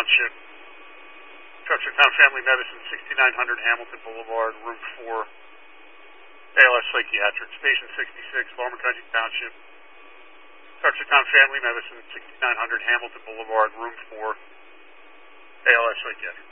Township. Town Family Medicine, 6900 Hamilton Boulevard, Room 4, ALS Psychiatrics. Patient 66, Balmacungy Township. Town Family Medicine, 6900 Hamilton Boulevard, Room 4, ALS Psychiatrics.